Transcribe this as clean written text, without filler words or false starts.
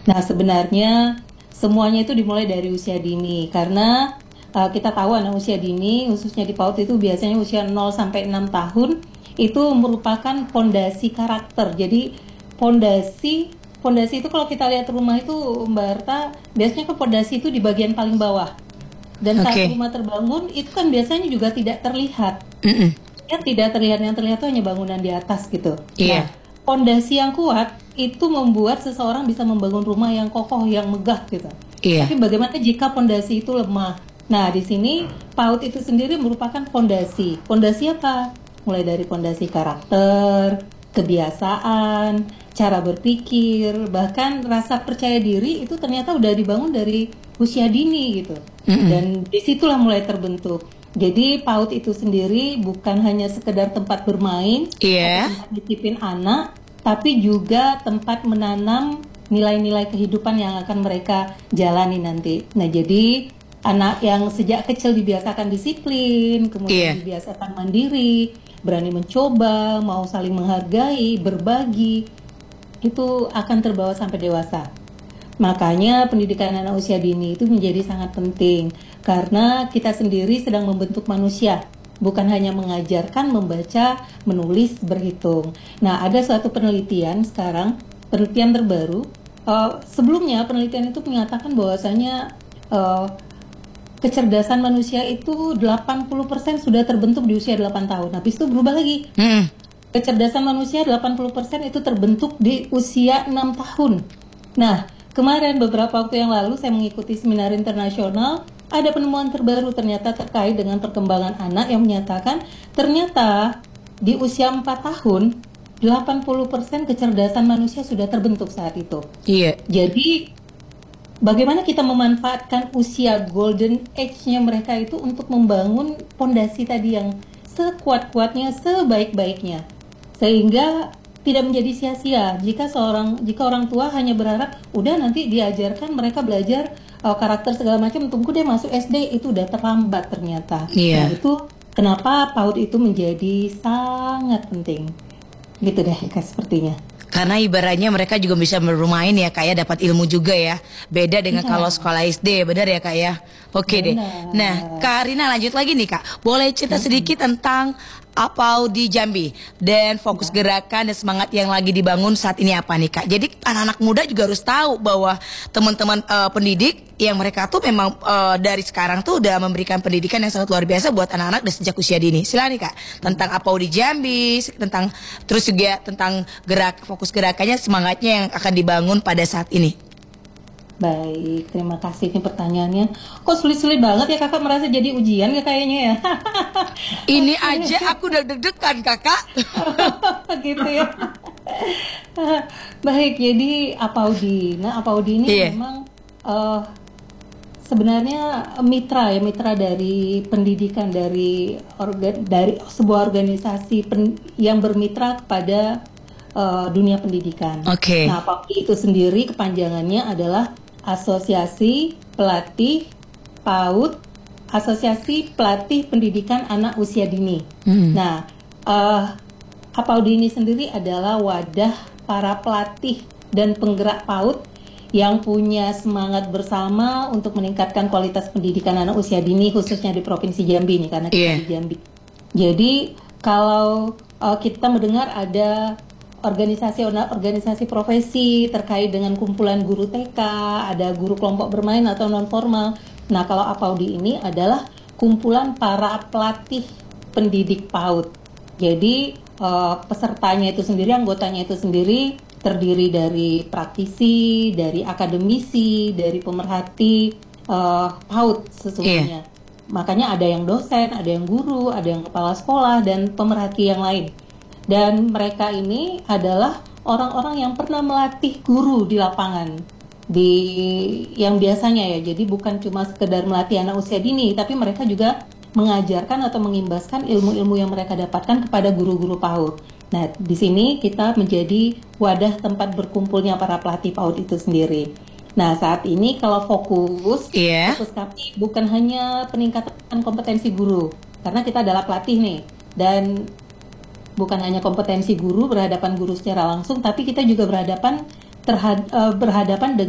Nah, sebenarnya semuanya itu dimulai dari usia dini karena kita tahu anak usia dini, khususnya di PAUD itu biasanya usia 0 sampai 6 tahun itu merupakan fondasi karakter. Jadi fondasi fondasi itu kalau kita lihat rumah itu Mbak Arta, biasanya kan fondasi itu di bagian paling bawah. Dan saat Oke. rumah terbangun itu kan biasanya juga tidak terlihat. Mm-mm. Ya tidak terlihat, yang terlihat tuh hanya bangunan di atas gitu. Iya. Nah, fondasi yang kuat itu membuat seseorang bisa membangun rumah yang kokoh, yang megah gitu. Iya. Tapi bagaimana jika fondasi itu lemah? Nah, di sini PAUD itu sendiri merupakan fondasi. Fondasi apa? Mulai dari fondasi karakter, kebiasaan, cara berpikir, bahkan rasa percaya diri itu ternyata udah dibangun dari usia dini gitu. Mm-mm. Dan disitulah mulai terbentuk. Jadi PAUD itu sendiri bukan hanya sekedar tempat bermain atau Iya. tempat ditipin anak, tapi juga tempat menanam nilai-nilai kehidupan yang akan mereka jalani nanti. Nah, jadi anak yang sejak kecil dibiasakan disiplin, kemudian Iya. dibiasakan mandiri, berani mencoba, mau saling menghargai, berbagi, itu akan terbawa sampai dewasa. Makanya pendidikan anak usia dini itu menjadi sangat penting karena kita sendiri sedang membentuk manusia, bukan hanya mengajarkan membaca, menulis, berhitung. Nah, ada suatu penelitian sekarang, penelitian terbaru. Sebelumnya penelitian itu menyatakan bahwasanya eh, kecerdasan manusia itu 80% sudah terbentuk di usia 8 tahun. Habis itu berubah lagi. Mm-mm. Kecerdasan manusia 80% itu terbentuk di usia 6 tahun. Nah, kemarin beberapa waktu yang lalu saya mengikuti seminar internasional, ada penemuan terbaru ternyata terkait dengan perkembangan anak yang menyatakan ternyata di usia 4 tahun 80% kecerdasan manusia sudah terbentuk saat itu. Iya. Jadi bagaimana kita memanfaatkan usia golden age-nya mereka itu untuk membangun fondasi tadi yang sekuat-kuatnya, sebaik-baiknya. Sehingga tidak menjadi sia-sia jika orang tua hanya berharap udah nanti diajarkan mereka belajar karakter segala macam, tunggu deh masuk SD, itu udah terlambat ternyata. Nah, Iya. itu kenapa PAUD itu menjadi sangat penting. Gitu deh, Kak, sepertinya. Karena ibaratnya mereka juga bisa bermain ya kak ya, dapat ilmu juga ya. Beda dengan Iya, kalau sekolah SD, benar ya kak ya? Oke deh. Nah, benar. Kak Rina lanjut lagi nih kak. Boleh cerita Mm-mm. sedikit tentang APAUD di Jambi dan fokus Ya. gerakan dan semangat yang lagi dibangun saat ini apa nih kak? Jadi anak-anak muda juga harus tahu bahwa teman-teman pendidik yang mereka tuh memang dari sekarang tuh udah memberikan pendidikan yang sangat luar biasa buat anak-anak dari sejak usia dini. Silakan nih kak, tentang APAUD di Jambi, tentang terus juga tentang fokus gerakannya, semangatnya yang akan dibangun pada saat ini. Baik, terima kasih nih pertanyaannya. Kok sulit-sulit banget ya, kakak merasa jadi ujian ya kayaknya ya. Ini Oke, aja aku udah deg-degan kakak. gitu ya. Baik, jadi APAUDI. Nah, APAUDI ini Iya. memang eh, sebenarnya mitra dari pendidikan, dari sebuah organisasi yang bermitra kepada dunia pendidikan. Oke. Nah, APAUDI itu sendiri kepanjangannya adalah Asosiasi Pelatih PAUD, Asosiasi Pelatih Pendidikan Anak Usia Dini. Nah, APAUD ini sendiri adalah wadah para pelatih dan penggerak PAUD yang punya semangat bersama untuk meningkatkan kualitas pendidikan anak usia dini, khususnya di Provinsi Jambi nih, karena kita Iya. di Jambi. Jadi kalau kita mendengar ada organisasi profesi terkait dengan kumpulan guru TK, ada guru kelompok bermain atau non formal. Nah, kalau APAUDI ini adalah kumpulan para pelatih pendidik PAUD. Jadi pesertanya itu sendiri, anggotanya itu sendiri terdiri dari praktisi, dari akademisi, dari pemerhati PAUD sesungguhnya. Makanya ada yang dosen, ada yang guru, ada yang kepala sekolah, dan pemerhati yang lain. Dan mereka ini adalah orang-orang yang pernah melatih guru di lapangan, yang biasanya ya. Jadi bukan cuma sekedar melatih anak usia dini, tapi mereka juga mengajarkan atau mengimbaskan ilmu-ilmu yang mereka dapatkan kepada guru-guru PAUD. Nah, di sini kita menjadi wadah tempat berkumpulnya para pelatih PAUD itu sendiri. Nah, saat ini kalau fokus kami bukan hanya peningkatan kompetensi guru, karena kita adalah pelatih nih, dan bukan hanya kompetensi guru berhadapan guru secara langsung, tapi kita juga berhadapan dengan